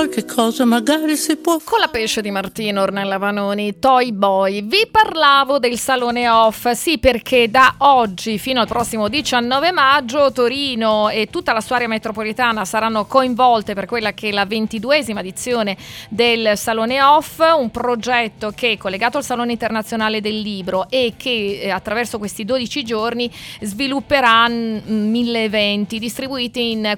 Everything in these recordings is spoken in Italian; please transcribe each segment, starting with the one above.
qualche cosa magari si può Con la pesce di Martino Ornella Vanoni, Toy Boy. Vi parlavo del Salone Off, sì, perché da oggi fino al prossimo 19 maggio Torino e tutta la sua area metropolitana saranno coinvolte per quella che è la 22esima edizione del Salone Off, un progetto che è collegato al Salone Internazionale del Libro e che attraverso questi 12 giorni svilupperà 1000 eventi distribuiti in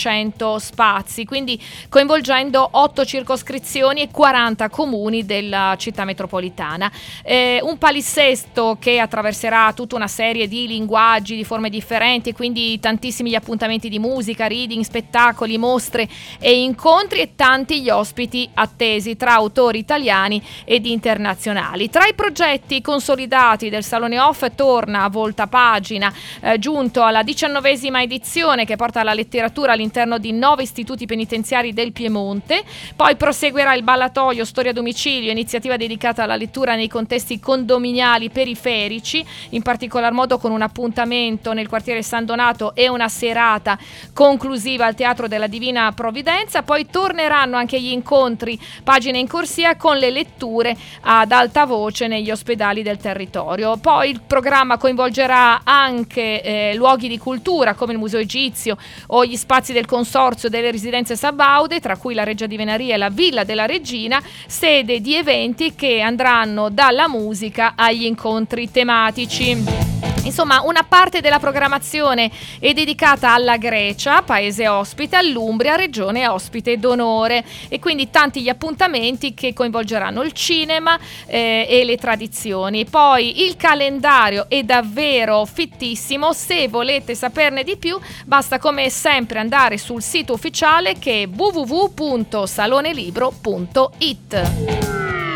400 spazi, quindi coinvolgendo 8 circoscrizioni e 40 comuni della città metropolitana. Un palinsesto che attraverserà tutta una serie di linguaggi, di forme differenti, e quindi tantissimi gli appuntamenti di musica, reading, spettacoli, mostre e incontri, e tanti gli ospiti attesi tra autori italiani ed internazionali. Tra i progetti consolidati del Salone Off torna a voltapagina, giunto alla 19esima edizione, che porta la letteratura all'interno di 9 istituti penitenziari del Piemonte. Poi proseguirà il ballatoio Storia a domicilio, iniziativa dedicata alla lettura nei contesti condominiali periferici, in particolar modo con un appuntamento nel quartiere San Donato e una serata conclusiva al Teatro della Divina Provvidenza. Poi torneranno anche gli incontri Pagine in corsia con le letture ad alta voce negli ospedali del territorio. Poi il programma coinvolgerà anche luoghi di cultura come il Museo Egizio o gli spazi del Consorzio delle Residenze Sabaude, tra cui la Reggia di Venaria e la Villa della Regina, sede di eventi che andranno dalla musica agli incontri tematici. Insomma, una parte della programmazione è dedicata alla Grecia, paese ospite, all'Umbria, regione ospite d'onore, e quindi tanti gli appuntamenti che coinvolgeranno il cinema e le tradizioni. Poi il calendario è davvero fittissimo, se volete saperne di più basta come sempre andare sul sito ufficiale che è www.salonelibro.it.